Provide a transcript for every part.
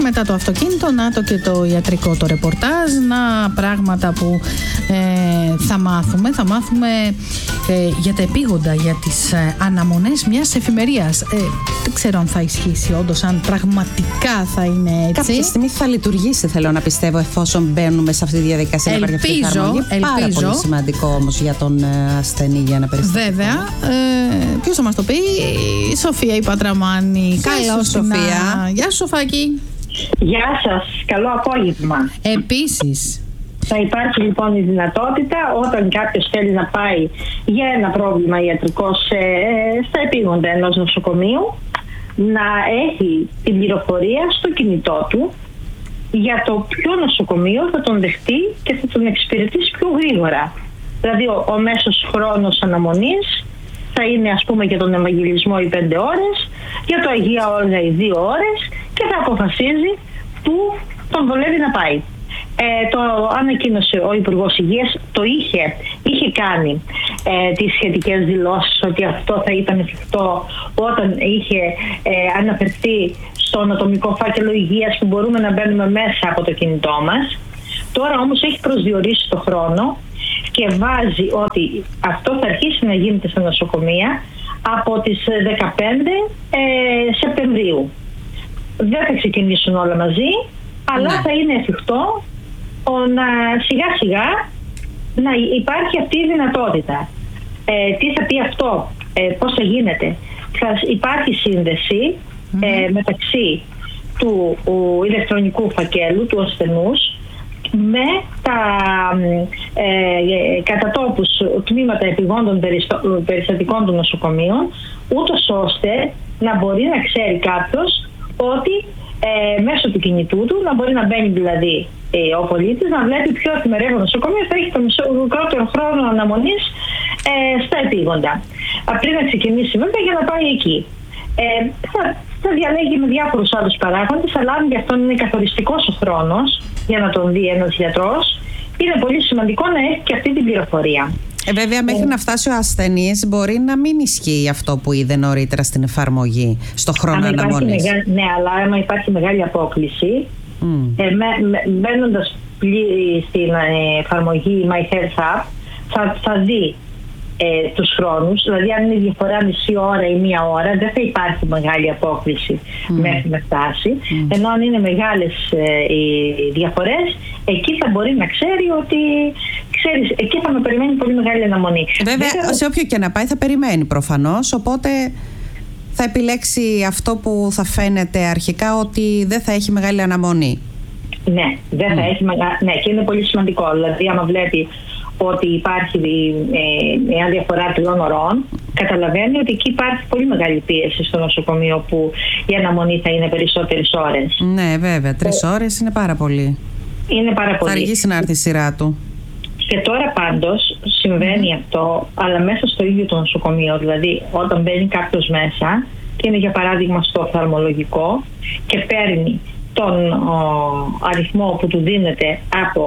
μετά το αυτοκίνητο, να το και το ιατρικό το ρεπορτάζ, να πράγματα που θα μάθουμε. Θα μάθουμε για τα επίγοντα, για τις αναμονές μιας εφημερίας. Δεν ξέρω αν θα ισχύσει όντως, αν πραγματικά θα είναι έτσι. Κάποια στιγμή θα λειτουργήσει, θέλω να πιστεύω, εφόσον μπαίνουμε σε αυτή τη διαδικασία. Ελπίζω. Πάρα πολύ σημαντικό όμως για τον ασθενή, για να περιστατικό. Βέβαια. Ποιος θα μας το πει? Η Σοφία η Πατραμάνη. Καλώς, Σοφία. Γεια σου, Σοφάκη. Γεια σας, καλό απόγευμα. Επίσης. Θα υπάρχει λοιπόν η δυνατότητα, όταν κάποιος θέλει να πάει για ένα πρόβλημα ιατρικό στα επίγοντα ενός νοσοκομείου, να έχει την πληροφορία στο κινητό του για το ποιο νοσοκομείο θα τον δεχτεί και θα τον εξυπηρετήσει πιο γρήγορα. Δηλαδή ο μέσος χρόνος αναμονής θα είναι, ας πούμε, για τον Ευαγγελισμό οι 5 ώρες, για το Αγία Όλγα οι 2 ώρες, και θα αποφασίζει που τον βολεύει να πάει. Το ανακοίνωσε ο Υπουργός Υγείας, το είχε κάνει τις σχετικές δηλώσεις ότι αυτό θα ήταν εφικτό όταν είχε αναφερθεί στον ατομικό φάκελο υγείας που μπορούμε να μπαίνουμε μέσα από το κινητό μας. Τώρα όμως έχει προσδιορίσει το χρόνο και βάζει ότι αυτό θα αρχίσει να γίνεται στα νοσοκομεία από τις 15 Σεπτεμβρίου. Δεν θα ξεκινήσουν όλα μαζί, αλλά θα είναι εφικτό να σιγά σιγά να υπάρχει αυτή η δυνατότητα. Τι θα πει αυτό, πώς θα γίνεται? Θα υπάρχει σύνδεση μεταξύ του ηλεκτρονικού φακέλου του ασθενούς με τα κατά τόπους τμήματα επιγόντων περιστατικών των νοσοκομείων, ούτως ώστε να μπορεί να ξέρει κάποιος ότι μέσω του κινητού του να μπορεί να μπαίνει, δηλαδή ο πολίτης να βλέπει ποιο εφημερεύον νοσοκομείο θα έχει το μικρότερο χρόνο αναμονής στα επίγοντα. Πριν να ξεκινήσει βέβαια για να πάει εκεί. Θα διαλέγει με διάφορους άλλους παράγοντες, αλλά αν για αυτόν είναι καθοριστικός ο χρόνος για να τον δει ένας γιατρός, είναι πολύ σημαντικό να έχει και αυτή την πληροφορία. Βέβαια, μέχρι να φτάσει ο ασθενής μπορεί να μην ισχύει αυτό που είδε νωρίτερα στην εφαρμογή, στο χρόνο αναμονής. Ναι, αλλά άμα υπάρχει μεγάλη απόκληση, μπαίνοντας στην εφαρμογή My Health App, θα δει τους χρόνους, δηλαδή αν είναι διαφορά μισή ώρα ή μία ώρα, δεν θα υπάρχει μεγάλη απόκληση μέχρι να φτάσει. Ενώ αν είναι μεγάλες οι διαφορές, εκεί θα μπορεί να ξέρει ότι εκεί θα με περιμένει πολύ μεγάλη αναμονή. Βέβαια, σε όποιο και να πάει θα περιμένει προφανώς, οπότε θα επιλέξει αυτό που θα φαίνεται αρχικά ότι δεν θα έχει μεγάλη αναμονή. Ναι, δεν θα έχει ναι, και είναι πολύ σημαντικό. Δηλαδή, άμα βλέπει ότι υπάρχει μια διαφορά 3 ωρών, καταλαβαίνει ότι εκεί υπάρχει πολύ μεγάλη πίεση στο νοσοκομείο που η αναμονή θα είναι περισσότερες ώρες. Ναι, βέβαια, 3 ώρες είναι πάρα πολύ. Είναι πάρα πολύ. Θα αργήσει να έρθει η σειρά του. Και τώρα πάντως συμβαίνει αυτό, αλλά μέσα στο ίδιο το νοσοκομείο. Δηλαδή, όταν μπαίνει κάποιος μέσα και είναι για παράδειγμα στο οφθαλμολογικό και παίρνει τον αριθμό που του δίνεται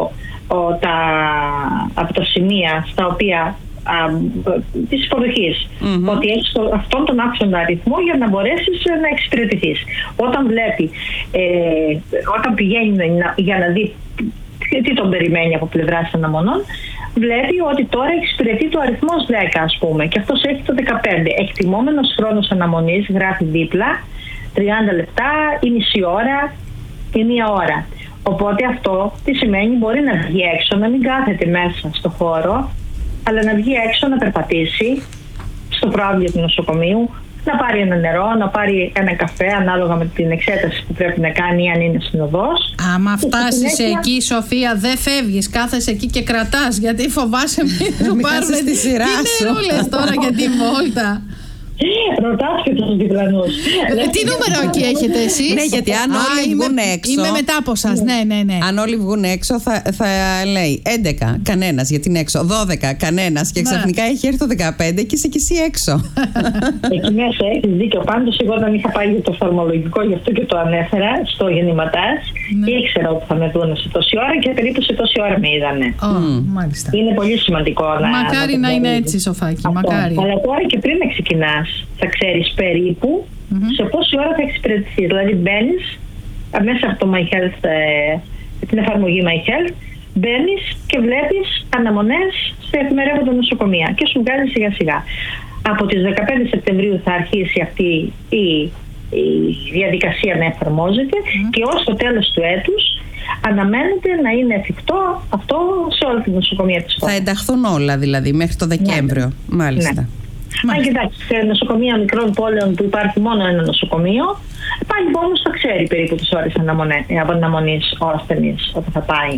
από τα σημεία στα οποία της υποδοχής, ότι έχεις αυτόν τον άξονα αριθμό για να μπορέσεις να εξυπηρετηθείς. Όταν βλέπει, όταν πηγαίνει για να δει τι τον περιμένει από πλευράς αναμονών, βλέπει ότι τώρα εξυπηρετεί το αριθμός 10, ας πούμε, και αυτός έχει το 15. Εκτιμόμενος χρόνος αναμονής, γράφει δίπλα, 30 λεπτά ή μισή ώρα ή μία ώρα. Οπότε αυτό τι σημαίνει? Μπορεί να βγει έξω, να μην κάθεται μέσα στο χώρο, αλλά να βγει έξω να περπατήσει στο προάβλιο του νοσοκομείου, να πάρει ένα νερό, να πάρει ένα καφέ, ανάλογα με την εξέταση που πρέπει να κάνει, αν είναι στην οδός. Άμα φτάσεις εκεί, Σοφία, δεν φεύγεις, κάθεσαι εκεί και κρατάς, γιατί φοβάσαι μην σου πάρουν τη σειρά σου. Τι νερούλες τώρα για τη βόλτα. Ρωτάς και τους διπλανούς. Τι νούμερο εκεί έχετε εσείς? Ναι, γιατί αν όλοι βγουν έξω. Είμαι μετά από εσάς, ναι. Αν όλοι βγουν έξω θα λέει 11, κανένας γιατί είναι έξω. 12, κανένας. Και ξαφνικά έχει έρθει το 15 και είσαι κι εσύ έξω. Εκεί μέσα έχεις δίκιο. Πάντως, εγώ όταν είχα πάει για το οφθαλμολογικό, γι' αυτό και το ανέφερα στο γεννηματάς, ήξερα ότι θα με δουν σε τόση ώρα και περίπου σε τόση ώρα με είδανε. Μάλιστα. Είναι πολύ σημαντικό μακάρι να είναι έτσι, Σοφάκη. Μακάρι. Αλλά τώρα και πριν να ξεκινάς, θα ξέρεις περίπου σε πόση ώρα θα εξυπηρετηθείς. Δηλαδή μπαίνεις μέσα από το My Health, την εφαρμογή My Health, μπαίνεις και βλέπεις αναμονές σε εφημερεύοντα νοσοκομεία και σου βγάζει σιγά σιγά. Από τις 15 Σεπτεμβρίου θα αρχίσει αυτή η διαδικασία να εφαρμόζεται και ως το τέλος του έτους αναμένεται να είναι εφικτό αυτό σε όλα τα νοσοκομεία της χώρας. Θα ενταχθούν όλα δηλαδή μέχρι το Δεκέμβριο. Ναι. Μάλιστα. Αν κοιτάξτε, σε νοσοκομεία μικρών πόλεων που υπάρχει μόνο ένα νοσοκομείο, πάλι όμως θα ξέρει περίπου τις ώρες αναμονής ο ασθενής όταν θα πάει.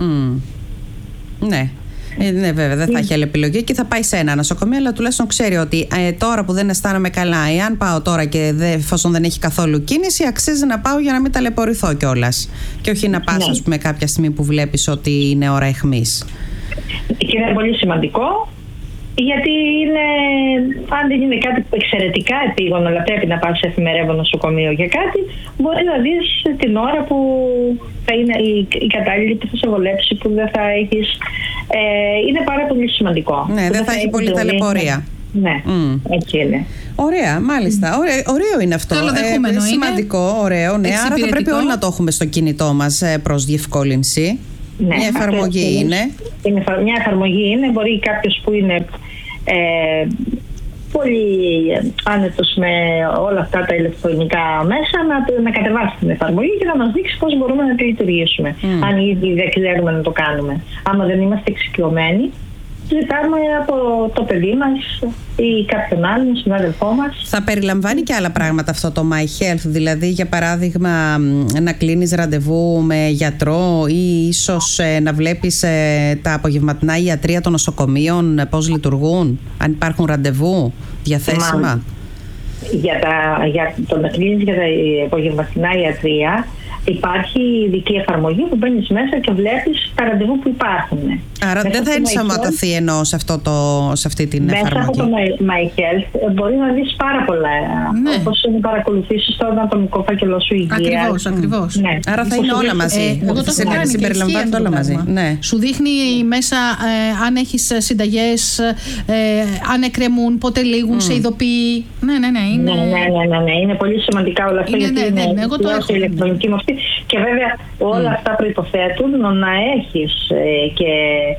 Ναι. Ναι, βέβαια, δεν θα έχει άλλη επιλογή και θα πάει σε ένα νοσοκομείο, αλλά τουλάχιστον ξέρει ότι τώρα που δεν αισθάνομαι καλά, εάν πάω τώρα και εφόσον δεν έχει καθόλου κίνηση, αξίζει να πάω για να μην ταλαιπωρηθώ κιόλας. Και όχι να πας, ας πούμε, κάποια στιγμή που βλέπεις ότι είναι ώρα αιχμής. Και είναι πολύ σημαντικό. Γιατί αν δεν είναι κάτι εξαιρετικά επίγον, αλλά πρέπει να πας σε εφημερεύον νοσοκομείο για κάτι, μπορεί να δεις την ώρα που θα είναι η κατάλληλη που θα σε βολέψει, που δεν θα έχεις. Είναι πάρα πολύ σημαντικό. Ναι, δεν θα έχει πολύ ταλαιπωρία. Ναι, έτσι είναι. Ωραία, μάλιστα. Ωραίο είναι αυτό. Σημαντικό, ωραίο. Ναι, άρα θα πρέπει όλοι να το έχουμε στο κινητό μας προς διευκόλυνση. Ναι, μια εφαρμογή είναι. Μια εφαρμογή είναι. Μπορεί κάποιος που είναι πολύ άνετος με όλα αυτά τα ηλεκτρονικά μέσα να κατεβάσει την εφαρμογή και να μας δείξει πώς μπορούμε να τη λειτουργήσουμε. Αν ήδη δεν ξέρουμε να το κάνουμε. Άμα δεν είμαστε εξοικειωμένοι, ζητάμε από το παιδί μας ή κάποιον άλλον, συνάδελφό μας. Θα περιλαμβάνει και άλλα πράγματα αυτό το My Health, δηλαδή για παράδειγμα να κλείνεις ραντεβού με γιατρό ή ίσως να βλέπεις τα απογευματινά ιατρεία των νοσοκομείων, πώς λειτουργούν, αν υπάρχουν ραντεβού διαθέσιμα. Για το να κλείνεις για τα απογευματινά ιατρεία, υπάρχει ειδική εφαρμογή που μπαίνεις μέσα και βλέπεις τα ραντεβού που υπάρχουν. Άρα δεν θα ενσωματωθεί ενώ σε αυτή την εφαρμογή. Μέσα από το My Health μπορεί να δεις πάρα πολλά. Όπως να παρακολουθήσεις το ανατομικό φάκελο σου υγείας. Ακριβώς. Ναι. Άρα θα είναι όλα μαζί. Εγώ το έχω κάνει, συμπεριλαμβάνεται όλα μαζί. Ναι. Σου δείχνει μέσα αν έχεις συνταγές, αν εκκρεμούν, πότε λήγουν, σε ειδοποιεί. Ναι. Είναι πολύ σημαντικά όλα αυτά γιατί είναι ηλεκτρονική μορφή. Και βέβαια όλα αυτά προϋποθέτουν να έχεις και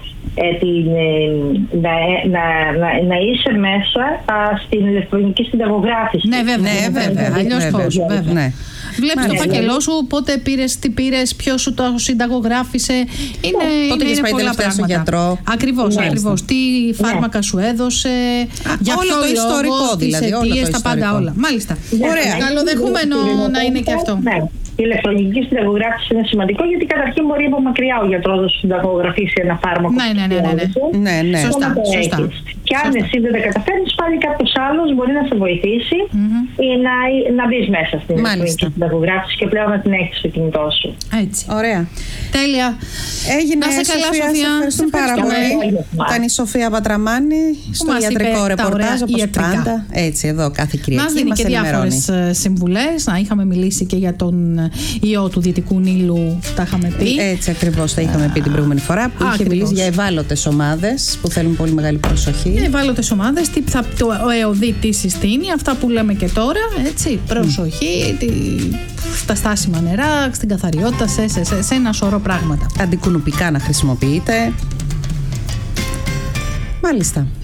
να είσαι μέσα στην ηλεκτρονική συνταγογράφηση. Ναι, βέβαια. Αλλιώς πώς, βέβαια. Βλέπεις το φάκελό σου, πότε πήρες, τι πήρες, ποιος σου το συνταγογράφησε. Πότε έχεις πάει τελευταία στον γιατρό. Ακριβώς. Τι φάρμακα σου έδωσε. Για όλο το ιστορικό δηλαδή. Τα πάντα όλα. Μάλιστα. Ωραία. Καλοδεχούμενο να είναι και αυτό. Η ηλεκτρονική συνταγογράφηση είναι σημαντικό γιατί καταρχήν μπορεί από μακριά ο γιατρός να συνταγογραφήσει ένα φάρμακο. Ναι. Σωστά. Και αν εσύ δεν τα καταφέρνεις, πάλι κάποιος άλλος μπορεί να σε βοηθήσει ή να μπεις μέσα στην ηλεκτρονική συνταγογράφηση και πλέον να την έχεις στο κινητό σου. Έτσι. Ωραία. Τέλεια. Έγινε. Να σε καλά, Σοφία. Ευχαριστούμε πάρα πολύ. Ήταν η Σοφία Πατραμάνη στο ιατρικό ρεπορτάζ, όπως πάντα. Έτσι, εδώ κάθε Κυριακή. Μας δίνει και διάφορες συμβουλές. Είχαμε μιλήσει και για τον ιό του Δυτικού Νείλου, τα είχαμε πει. Έτσι ακριβώς, τα είχαμε πει την προηγούμενη φορά, που είχε μιλήσει για ευάλωτες ομάδες που θέλουν πολύ μεγάλη προσοχή. Ευάλωτες ομάδες, ο ΕΟΔ τι συστήνει, αυτά που λέμε και τώρα, έτσι, προσοχή, στα στάσιμα νερά, στην καθαριότητα, σε ένα σωρό πράγματα. Αντικουνουπικά να χρησιμοποιείτε. Μάλιστα.